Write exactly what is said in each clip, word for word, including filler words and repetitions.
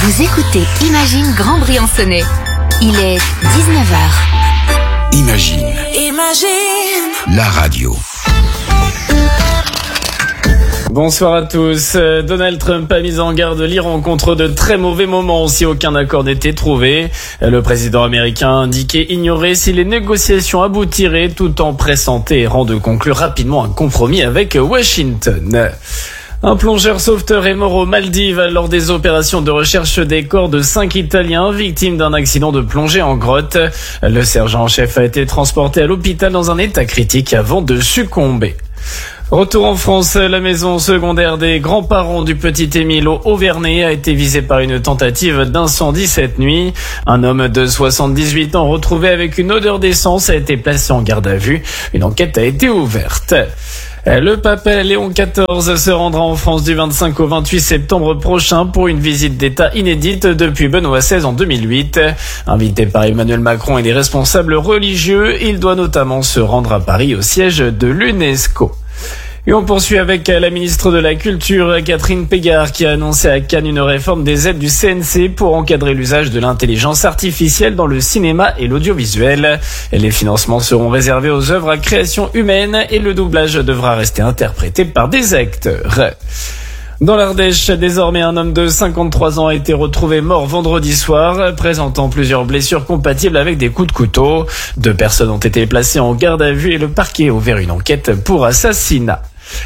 Vous écoutez Imagine Grand Briançonnais. Il est dix-neuf heures. Imagine. Imagine. La radio. Bonsoir à tous. Donald Trump a mis en garde l'Iran contre de très mauvais moments si aucun accord n'était trouvé. Le président américain a indiqué ignorer si les négociations aboutiraient tout en pressant Téhéran de conclure rapidement un compromis avec Washington. Un plongeur sauveteur est mort aux Maldives lors des opérations de recherche des corps de cinq Italiens victimes d'un accident de plongée en grotte. Le sergent en chef a été transporté à l'hôpital dans un état critique avant de succomber. Retour en France, la maison secondaire des grands-parents du petit Émile au Auvernais a été visée par une tentative d'incendie cette nuit. Un homme de soixante-dix-huit ans retrouvé avec une odeur d'essence a été placé en garde à vue. Une enquête a été ouverte. Le pape Léon quatorze se rendra en France du vingt-cinq au vingt-huit septembre prochain pour une visite d'État inédite depuis Benoît seize en deux mille huit. Invité par Emmanuel Macron et les responsables religieux, il doit notamment se rendre à Paris au siège de l'UNESCO. Et on poursuit avec la ministre de la Culture, Catherine Pégard, qui a annoncé à Cannes une réforme des aides du C N C pour encadrer l'usage de l'intelligence artificielle dans le cinéma et l'audiovisuel. Les financements seront réservés aux œuvres à création humaine et le doublage devra rester interprété par des acteurs. Dans l'Ardèche, désormais, un homme de cinquante-trois ans a été retrouvé mort vendredi soir, présentant plusieurs blessures compatibles avec des coups de couteau. Deux personnes ont été placées en garde à vue et le parquet a ouvert une enquête pour assassinat.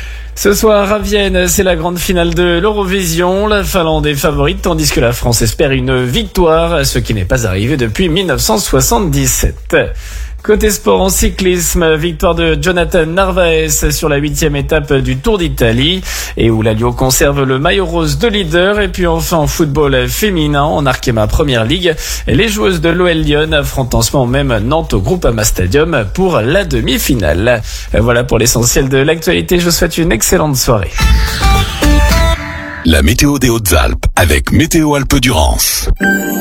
Ce soir à Vienne, c'est la grande finale de l'Eurovision. La Finlande est favorite tandis que la France espère une victoire, ce qui n'est pas arrivé depuis mille neuf cent soixante-dix-sept. Côté sport en cyclisme, victoire de Jonathan Narvaez sur la huitième étape du Tour d'Italie et où l'Alliot conserve le maillot rose de leader. Et puis enfin en football féminin, en Arkema Première Ligue, les joueuses de l'O L Lyon affrontent en ce moment même Nantes au Groupama Stadium pour la demi-finale. Voilà pour l'essentiel de l'actualité, je vous souhaite une excellente soirée. La météo des Hautes-Alpes avec Météo Alpes-Durance.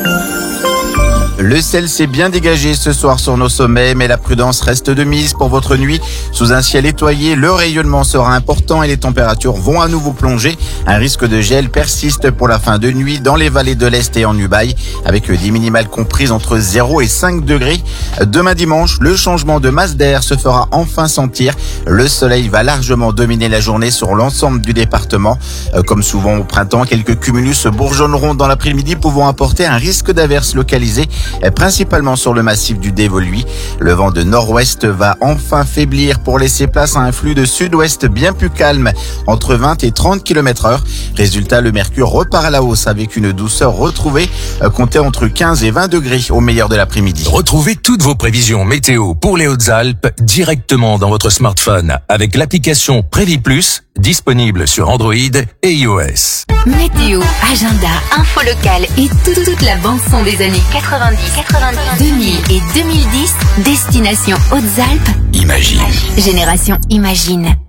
Le ciel s'est bien dégagé ce soir sur nos sommets, mais la prudence reste de mise pour votre nuit. Sous un ciel étoilé, le rayonnement sera important et les températures vont à nouveau plonger. Un risque de gel persiste pour la fin de nuit dans les vallées de l'Est et en Ubaye, avec des minimales comprises entre zéro et cinq degrés. Demain dimanche, le changement de masse d'air se fera enfin sentir. Le soleil va largement dominer la journée sur l'ensemble du département. Comme souvent au printemps, quelques cumulus bourgeonneront dans l'après-midi, pouvant apporter un risque d'averse localisé, principalement sur le massif du Dévoluy. Le vent de nord-ouest va enfin faiblir pour laisser place à un flux de sud-ouest bien plus calme, entre vingt et trente kilomètres heure. Résultat, le mercure repart à la hausse avec une douceur retrouvée, comptée entre quinze et vingt degrés au meilleur de l'après-midi. Retrouvez toutes vos prévisions météo pour les Hautes-Alpes directement dans votre smartphone avec l'application Prévis Plus, disponible sur Android et iOS. Météo, agenda, info locale et toute, toute la bande-son des années quatre-vingt-dix, quatre-vingt-dix, deux mille et deux mille dix, destination Hautes-Alpes. Imagine. Génération Imagine.